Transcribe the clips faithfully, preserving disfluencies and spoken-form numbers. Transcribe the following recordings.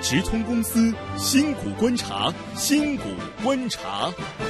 直通公司新股观察，新股观察。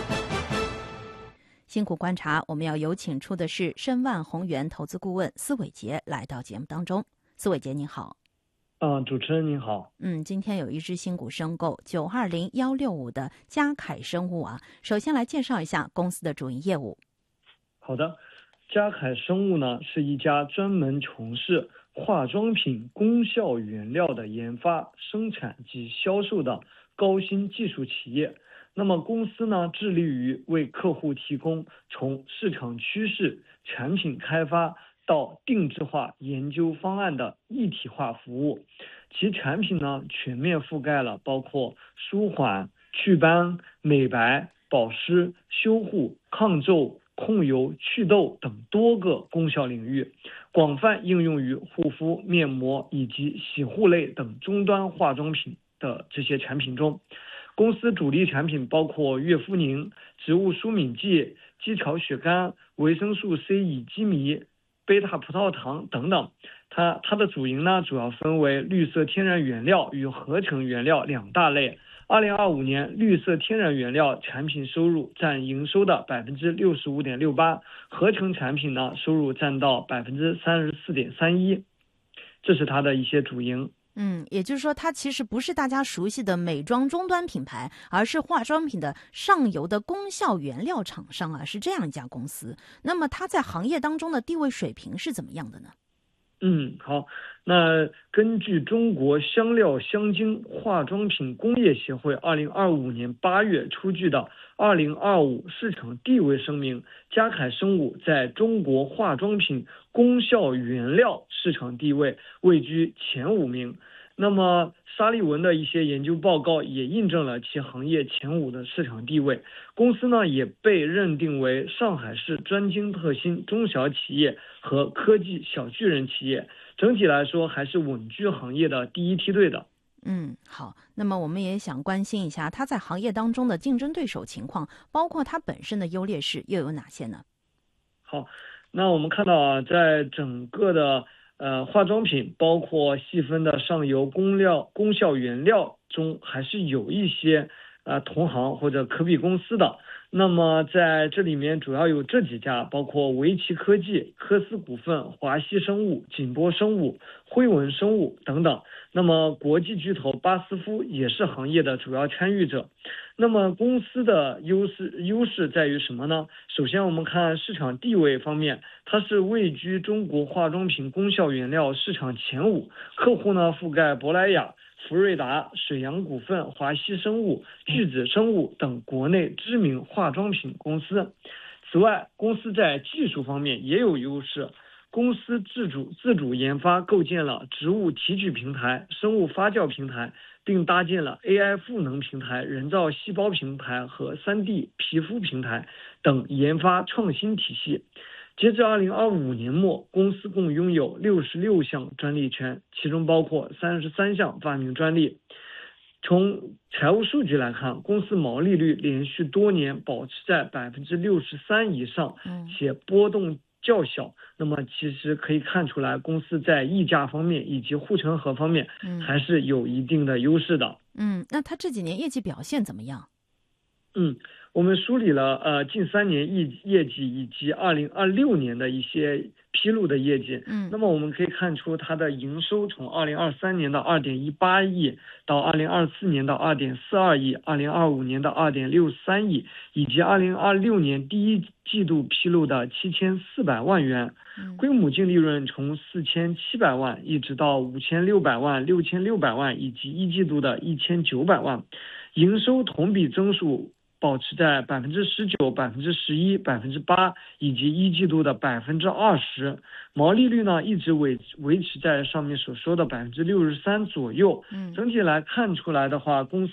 新股观察，我们要有请出的是申万宏源投资顾问司伟杰来到节目当中。司伟杰您好。 呃，主持人您好。 嗯，今天有一只新股申购九二零一六五的嘉凯生物啊，首先来介绍一下公司的主营业务。 好的，嘉凯生物呢是一家专门从事化妆品功效原料的研发、生产及销售的高新技术企业。那么公司呢致力于为客户提供从市场趋势、产品开发到定制化研究方案的一体化服务。其产品呢全面覆盖了包括舒缓、祛斑、美白、保湿、修护、抗皱、控油、祛痘等多个功效领域，广泛应用于护肤、面膜以及洗护类等终端化妆品的这些产品中。公司主力产品包括悦肤宁、植物舒敏剂、肌草血苷、维生素 C 乙基醚、贝塔葡萄糖等等。它它的主营呢主要分为绿色天然原料与合成原料两大类。二零二五年，绿色天然原料产品收入占营收的百分之六十五点六八，合成产品呢收入占到百分之三十四点三一，这是它的一些主营。 嗯，也就是说，它其实不是大家熟悉的美妆终端品牌，而是化妆品的上游的功效原料厂商啊，是这样一家公司。那么它在行业当中的地位水平是怎么样的呢？ 嗯，好，那根据中国香料香精化妆品工业协会二零二五年八月出具的二零二五市场地位声明，嘉凯生物在中国化妆品功效原料市场地位位居前五名。那么沙利文的一些研究报告也印证了其行业前五的市场地位。公司呢也被认定为上海市专精特新中小企业和科技小巨人企业，整体来说还是稳居行业的第一梯队的。 嗯，好，那么我们也想关心一下它在行业当中的竞争对手情况，包括它本身的优劣势又有哪些呢？ 好，那我们看到啊，在整个的呃，化妆品包括细分的上游功料功效原料中，还是有一些呃同行或者可比公司的。那么在这里面主要有这几家，包括维奇科技、科斯股份、华西生物、锦波生物、辉文生物等等。那么国际巨头巴斯夫也是行业的主要参与者。那么公司的优势优势在于什么呢？首先我们看市场地位方面，它是位居中国化妆品功效原料市场前五，客户呢覆盖珀莱雅、福瑞达、水阳股份、华西生物、巨子生物等国内知名化妆品公司。此外，公司在技术方面也有优势。公司自主自主研发构建了植物提取平台、生物发酵平台，并搭建了 A I 赋能平台、人造细胞平台和 三 D 皮肤平台等研发创新体系。截至二零二五年末，公司共拥有六十六项专利权，其中包括三十三项发明专利。从财务数据来看，公司毛利率连续多年保持在百分之六十三以上，且波动较小。那么其实可以看出来，公司在溢价方面以及护城河方面还是有一定的优势的。 嗯，那它这几年业绩表现怎么样？ 嗯，我们梳理了呃近三年业业绩以及二零二六年的一些披露的业绩。嗯，那么我们可以看出它的营收从二零二三年的二点一八亿到二零二四年的二点四二亿，二零二五年的二点六三亿，以及二零二六年第一季度披露的七千四百万元。规模净利润从四千七百万一直到五千六百万、六千六百万以及一季度的一千九百万，营收同比增速保持在百分之十九、百分之十一、百分之八以及一季度的百分之二十，毛利率呢一直维维持在上面所说的百分之六十三左右。嗯，整体来看出来的话，公司